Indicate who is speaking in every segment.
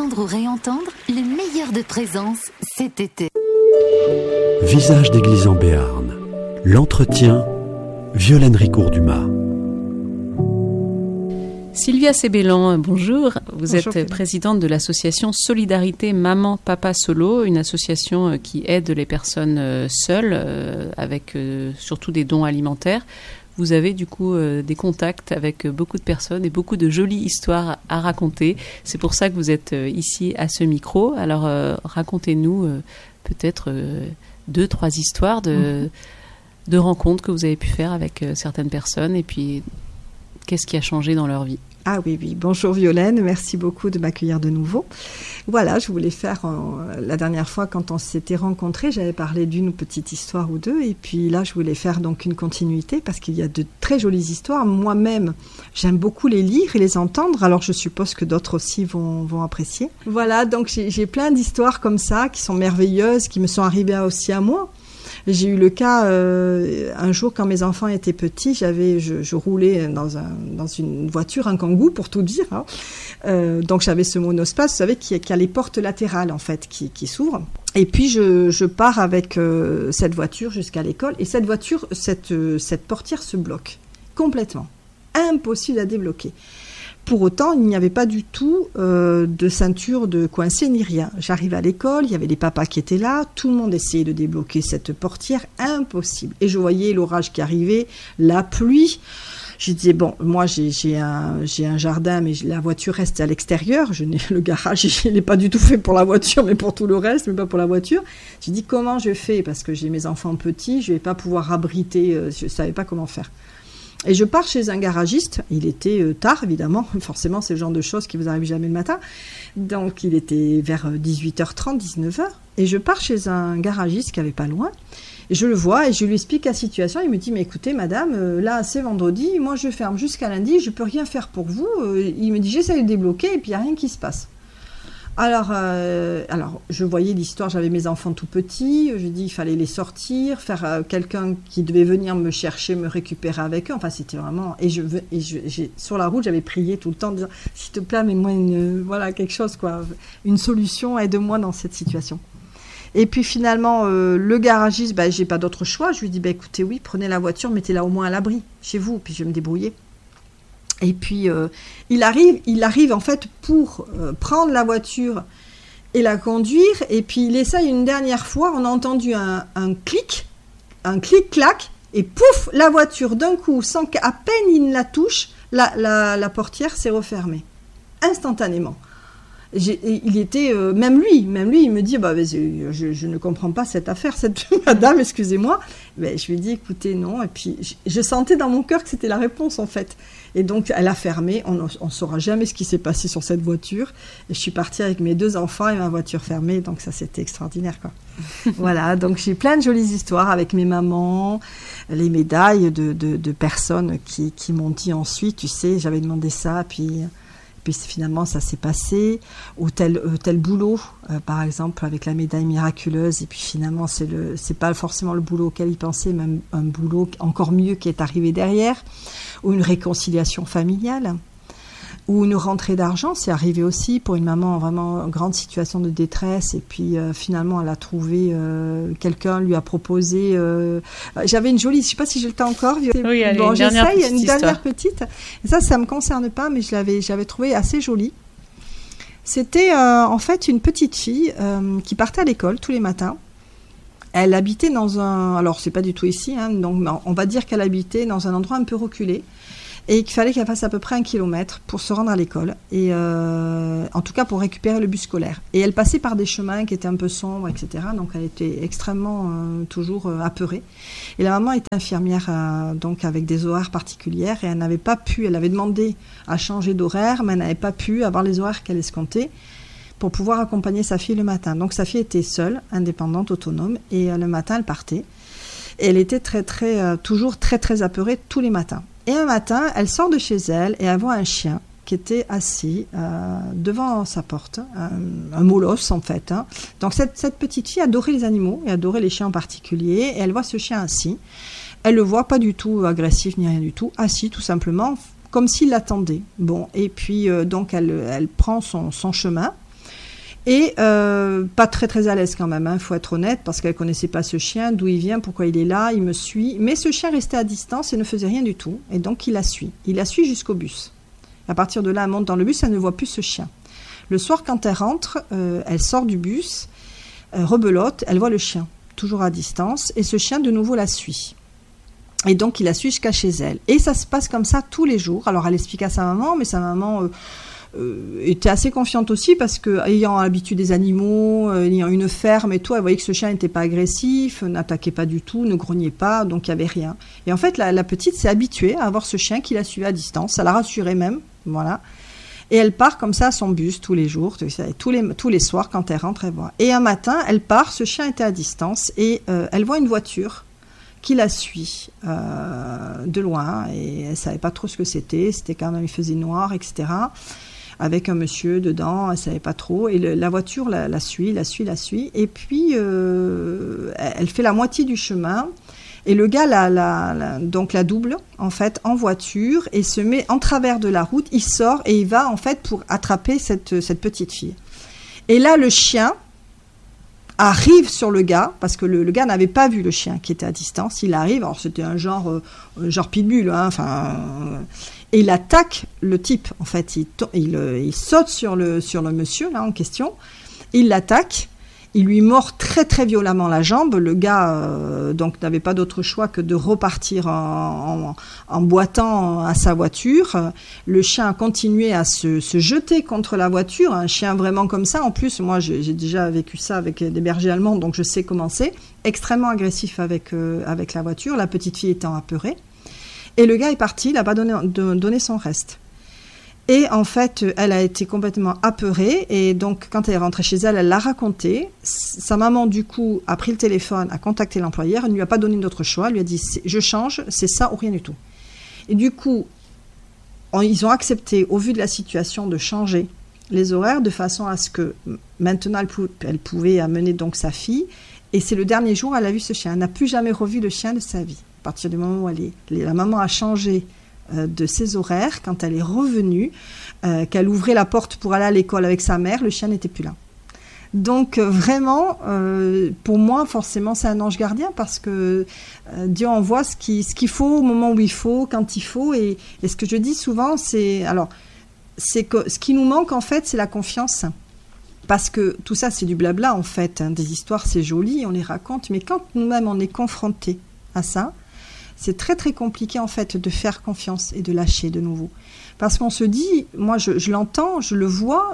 Speaker 1: Entendre ou réentendre, le meilleur de présence cet été.
Speaker 2: Visage d'église en Béarn. L'entretien, Violaine Ricourt-Dumas.
Speaker 3: Sylvia Sébélan, bonjour. Vous
Speaker 4: Bonjour,
Speaker 3: êtes présidente de l'association Solidarité Maman Papa Solo, une association qui aide les personnes seules, avec surtout des dons alimentaires. Vous avez du coup des contacts avec beaucoup de personnes et beaucoup de jolies histoires à raconter. C'est pour ça que vous êtes ici à ce micro. Alors racontez-nous peut-être 2-3 histoires de rencontres que vous avez pu faire avec certaines personnes et puis qu'est-ce qui a changé dans leur vie.
Speaker 4: Ah oui. Bonjour Violaine, merci beaucoup de m'accueillir de nouveau. Voilà, je voulais faire, la dernière fois quand on s'était rencontrés, j'avais parlé d'une petite histoire ou deux, et puis là je voulais faire donc une continuité parce qu'il y a de très jolies histoires. Moi-même, j'aime beaucoup les lire et les entendre, alors je suppose que d'autres aussi vont apprécier. Voilà, donc j'ai plein d'histoires comme ça qui sont merveilleuses, qui me sont arrivées aussi à moi. J'ai eu le cas un jour quand mes enfants étaient petits, je roulais dans une voiture, un Kangoo pour tout dire. Hein. Donc j'avais ce monospace, vous savez, qui a les portes latérales en fait qui s'ouvrent. Et puis je pars avec cette voiture jusqu'à l'école et cette voiture, cette portière se bloque complètement, impossible à débloquer. Pour autant, il n'y avait pas du tout de ceinture de coincé ni rien. J'arrive à l'école, il y avait les papas qui étaient là, tout le monde essayait de débloquer cette portière, impossible. Et je voyais l'orage qui arrivait, la pluie. Je disais, bon, moi j'ai un jardin, mais la voiture reste à l'extérieur. Le garage, il n'est pas du tout fait pour la voiture, mais pour tout le reste, mais pas pour la voiture. J'ai dit, comment je fais? Parce que j'ai mes enfants petits, je ne vais pas pouvoir abriter, je ne savais pas comment faire. Et je pars chez un garagiste, il était tard évidemment, forcément c'est le genre de choses qui vous arrivent jamais le matin, donc il était vers 18h30, 19h, et je pars chez un garagiste qui avait pas loin, et je le vois et je lui explique la situation, il me dit mais écoutez madame, là c'est vendredi, moi je ferme jusqu'à lundi, je peux rien faire pour vous, il me dit j'essaie de débloquer et puis il n'y a rien qui se passe. Alors, je voyais l'histoire, j'avais mes enfants tout petits, je dis il fallait les sortir, faire quelqu'un qui devait venir me chercher, me récupérer avec eux, enfin c'était vraiment... Et sur la route, j'avais prié tout le temps, en disant s'il te plaît, amène-moi quelque chose, quoi, une solution, aide-moi dans cette situation. Et puis finalement, le garagiste, j'ai pas d'autre choix, je lui dis écoutez, oui, prenez la voiture, mettez-la au moins à l'abri, chez vous, puis je vais me débrouiller. Et puis, il arrive en fait pour prendre la voiture et la conduire. Et puis, il essaye une dernière fois. On a entendu un clic-clac. Et pouf, la voiture, d'un coup, sans qu'à peine il ne la touche, la portière s'est refermée. Instantanément. Il était, même lui, il me dit, je ne comprends pas cette affaire, cette madame, excusez-moi. Mais je lui ai dit, écoutez, non. Et puis, je sentais dans mon cœur que c'était la réponse, en fait. Et donc, elle a fermé. On ne saura jamais ce qui s'est passé sur cette voiture. Et je suis partie avec mes 2 enfants et ma voiture fermée. Donc, ça, c'était extraordinaire, quoi. Voilà. Donc, j'ai plein de jolies histoires avec mes mamans, les médailles de personnes qui m'ont dit ensuite, tu sais, j'avais demandé ça, puis finalement ça s'est passé, ou tel boulot, par exemple avec la médaille miraculeuse, et puis finalement c'est pas forcément le boulot auquel il pensait, mais un boulot encore mieux qui est arrivé derrière, ou une réconciliation familiale, ou une rentrée d'argent, c'est arrivé aussi pour une maman vraiment en grande situation de détresse, et puis finalement elle a trouvé, quelqu'un lui a proposé, j'avais une jolie, je ne sais pas si j'ai le temps encore,
Speaker 3: oui, allez,
Speaker 4: bon, j'essaye, une dernière
Speaker 3: histoire.
Speaker 4: petite, et ça me concerne pas, mais j'avais trouvé assez jolie. C'était en fait une petite fille qui partait à l'école tous les matins. Elle habitait alors c'est pas du tout ici, hein, donc on va dire qu'elle habitait dans un endroit un peu reculé, et qu'il fallait qu'elle fasse à peu près 1 kilomètre pour se rendre à l'école, et en tout cas pour récupérer le bus scolaire. Et elle passait par des chemins qui étaient un peu sombres, etc. Donc elle était extrêmement toujours apeurée. Et la maman était infirmière, donc avec des horaires particulières, et elle avait demandé à changer d'horaire, mais elle n'avait pas pu avoir les horaires qu'elle escomptait pour pouvoir accompagner sa fille le matin. Donc sa fille était seule, indépendante, autonome, et le matin elle partait. Et elle était toujours très apeurée tous les matins. Et un matin, elle sort de chez elle et elle voit un chien qui était assis devant sa porte, un molosse en fait. Hein. Donc cette petite fille adorait les animaux et adorait les chiens en particulier, et elle voit ce chien assis. Elle le voit pas du tout agressif ni rien du tout, assis tout simplement, comme s'il l'attendait. Bon, et puis donc elle prend son chemin. Et pas très très à l'aise quand même, faut être honnête, parce qu'elle connaissait pas ce chien, d'où il vient, pourquoi il est là, il me suit. Mais ce chien restait à distance et ne faisait rien du tout. Et donc il la suit. Il la suit jusqu'au bus. À partir de là, elle monte dans le bus, elle ne voit plus ce chien. Le soir, quand elle rentre, elle sort du bus, rebelote, elle voit le chien, toujours à distance, et ce chien de nouveau la suit. Et donc il la suit jusqu'à chez elle. Et ça se passe comme ça tous les jours. Alors elle explique à sa maman, mais sa maman... était assez confiante aussi parce que ayant l'habitude des animaux, ayant une ferme et tout, elle voyait que ce chien n'était pas agressif, n'attaquait pas du tout, ne grognait pas, donc il n'y avait rien. Et en fait, la petite s'est habituée à avoir ce chien qui la suivait à distance, ça la rassurait même, voilà. Et elle part comme ça à son bus tous les jours, tous les soirs quand elle rentre, elle voit. Et un matin, elle part, ce chien était à distance et elle voit une voiture qui la suit de loin et elle savait pas trop ce que c'était quand même, il faisait noir, etc. Avec un monsieur dedans, elle ne savait pas trop, et la voiture la suit, et puis elle fait la moitié du chemin, et le gars donc la double, en fait, en voiture, et se met en travers de la route, il sort, et il va, en fait, pour attraper cette petite fille. Et là, le chien arrive sur le gars, parce que le gars n'avait pas vu le chien qui était à distance, il arrive, alors c'était un genre pitbull, et il attaque le type, en fait, il saute sur le monsieur, là, en question, il l'attaque, il lui mord très très violemment la jambe, le gars, donc, n'avait pas d'autre choix que de repartir en boitant à sa voiture, le chien a continué à se jeter contre la voiture, un chien vraiment comme ça, en plus, moi, j'ai déjà vécu ça avec des bergers allemands, donc je sais comment c'est, extrêmement agressif avec la voiture, la petite fille étant apeurée. Et le gars est parti, il n'a pas donné son reste. Et en fait, elle a été complètement apeurée. Et donc, quand elle est rentrée chez elle, elle l'a raconté. Sa maman, du coup, a pris le téléphone, a contacté l'employeur. Elle ne lui a pas donné d'autre choix. Elle lui a dit, je change, c'est ça ou rien du tout. Et du coup, ils ont accepté, au vu de la situation, de changer les horaires de façon à ce que maintenant, elle pouvait amener donc sa fille. Et c'est le dernier jour, elle a vu ce chien. Elle n'a plus jamais revu le chien de sa vie. À partir du moment où la maman a changé de ses horaires, quand elle est revenue, qu'elle ouvrait la porte pour aller à l'école avec sa mère, le chien n'était plus là. Donc vraiment, pour moi, forcément, c'est un ange gardien parce que Dieu envoie ce qu'il faut au moment où il faut, quand il faut. Et ce que je dis souvent, c'est que ce qui nous manque, en fait, c'est la confiance. Parce que tout ça, c'est du blabla, en fait. Des histoires, c'est joli, on les raconte. Mais quand nous-mêmes, on est confrontés à ça, c'est très très compliqué en fait de faire confiance et de lâcher de nouveau. Parce qu'on se dit, moi je l'entends, je le vois,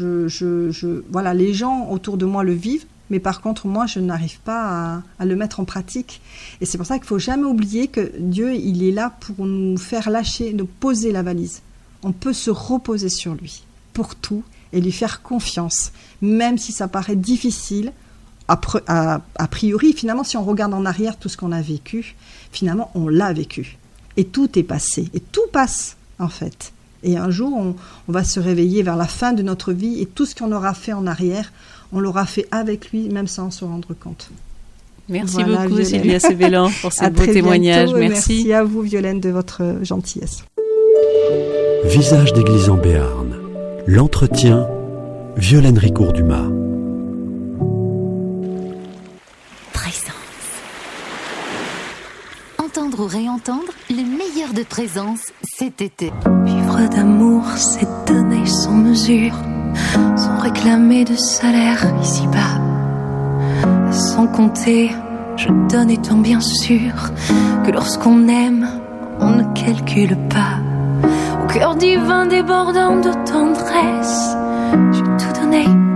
Speaker 4: voilà, les gens autour de moi le vivent, mais par contre moi je n'arrive pas à le mettre en pratique. Et c'est pour ça qu'il ne faut jamais oublier que Dieu il est là pour nous faire lâcher, nous poser la valise. On peut se reposer sur lui pour tout et lui faire confiance, même si ça paraît difficile. A priori, finalement, si on regarde en arrière tout ce qu'on a vécu, finalement, on l'a vécu. Et tout est passé. Et tout passe, en fait. Et un jour, on va se réveiller vers la fin de notre vie et tout ce qu'on aura fait en arrière, on l'aura fait avec lui, même sans se rendre compte.
Speaker 3: Merci
Speaker 4: voilà,
Speaker 3: beaucoup,
Speaker 4: Violaine.
Speaker 3: Sylvia Sebellan, pour ce beau témoignage.
Speaker 4: Merci à vous, Violaine, de votre gentillesse.
Speaker 2: Visage d'église en Béarn. L'entretien, Violaine Ricourt-Dumas.
Speaker 1: Entendre ou réentendre, le meilleur de présence cet été.
Speaker 5: Vivre d'amour, c'est donner sans mesure, sans réclamer de salaire ici-bas. Sans compter, je donne étant bien sûr que lorsqu'on aime, on ne calcule pas. Au cœur divin débordant de tendresse, j'ai tout donné.